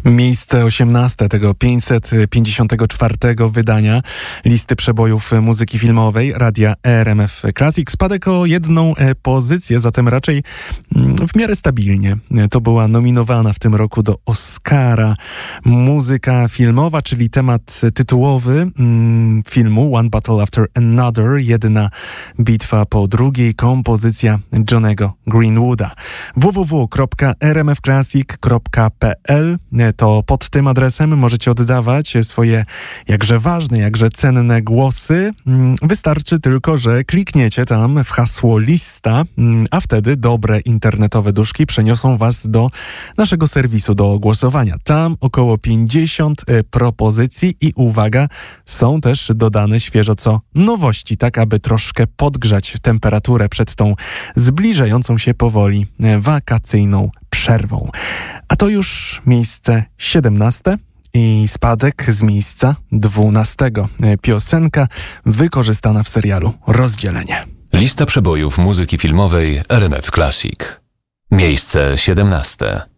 Miejsce 18 tego 554 wydania listy przebojów muzyki filmowej Radia RMF Classic. Spadek o jedną pozycję, zatem raczej w miarę stabilnie. To była nominowana w tym roku do Oscara muzyka filmowa, czyli temat tytułowy filmu One Battle After Another, jedna bitwa po drugiej, kompozycja Johnego Greenwooda. www.rmfclassic.pl. To pod tym adresem możecie oddawać swoje jakże ważne, jakże cenne głosy. Wystarczy tylko, że klikniecie tam w hasło lista, a wtedy dobre internetowe duszki przeniosą was do naszego serwisu do głosowania. Tam około 50 propozycji i uwaga, są też dodane świeżo co nowości, tak aby troszkę podgrzać temperaturę przed tą zbliżającą się powoli wakacyjną przerwą. A to już miejsce 17 i spadek z miejsca 12. Piosenka wykorzystana w serialu Rozdzielenie. Lista przebojów muzyki filmowej RMF Classic. Miejsce 17.